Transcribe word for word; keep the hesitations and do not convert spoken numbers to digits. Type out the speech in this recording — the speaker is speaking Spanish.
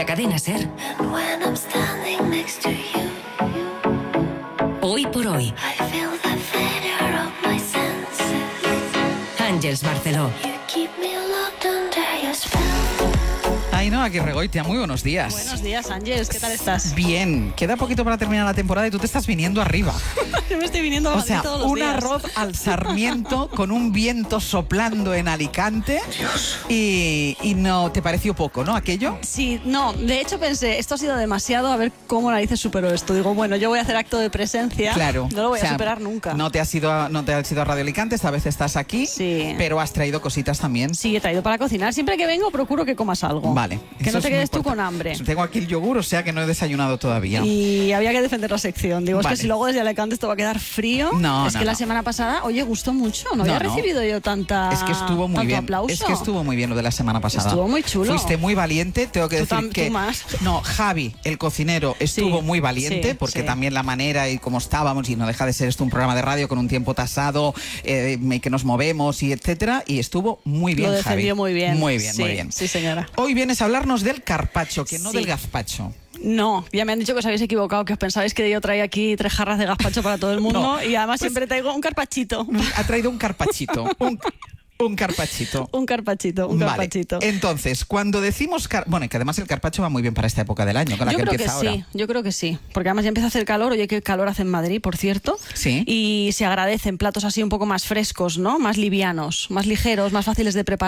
la cadena SER. Hoy por hoy. Àngels Barceló. Ainhoa Aguirregoitia, muy buenos días. Buenos días, Ángeles, ¿qué tal estás? Bien, queda poquito para terminar la temporada y tú te estás viniendo arriba. Yo me estoy viniendo a O Madrid sea, todos los un días. arroz al sarmiento con un viento soplando en Alicante. Y, y no, ¿te pareció poco, no, aquello? Sí, no, de hecho pensé, esto ha sido demasiado, a ver cómo narices superó esto. Digo, bueno, yo voy a hacer acto de presencia. Claro. No lo voy o sea, a superar nunca. No te has ido a, no te has ido a Radio Alicante, esta vez estás aquí. Sí. Pero has traído cositas también. Sí, he traído para cocinar. Siempre que vengo procuro que comas algo. Vale. Que eso no te es muy quedes tú importante. con hambre. Tengo aquí el yogur, o sea que no he desayunado todavía. Y había que defender la sección. Digo, Vale. es que si luego desde Alicante esto va a quedar frío. No, Es no, que la no. semana pasada, oye, gustó mucho. No, No, había no. recibido yo tanta Es que estuvo muy tanto bien. aplauso. Es que estuvo muy bien lo de la semana pasada. Estuvo muy chulo. Fuiste muy valiente, tengo que Tú decir tam- que tú más. no, Javi, el cocinero, estuvo Sí, muy valiente sí, porque sí. también la manera y cómo estábamos, y no deja de ser esto un programa de radio con un tiempo tasado, eh, que nos movemos y etcétera, y estuvo muy bien, Lo defendió Javi. muy bien. Muy bien, Sí, muy bien. sí, señora. Hoy vienes a hablarnos del carpaccio, que no Sí. del gazpacho. No, ya me han dicho que os habéis equivocado, que os pensabais que yo traía aquí tres jarras de gazpacho para todo el mundo No, y además pues- siempre traigo un carpachito. Ha traído un carpachito, un, un carpachito. Un carpachito, un Vale. carpachito. Entonces, cuando decimos... car- Bueno, que además el carpacho va muy bien para esta época del año, con la Yo que creo que empieza sí, ahora. yo creo que sí, porque además ya empieza a hacer calor, oye, qué calor hace en Madrid, por cierto, Sí. y se agradecen platos así un poco más frescos, ¿no? Más livianos, más ligeros, más fáciles de preparar.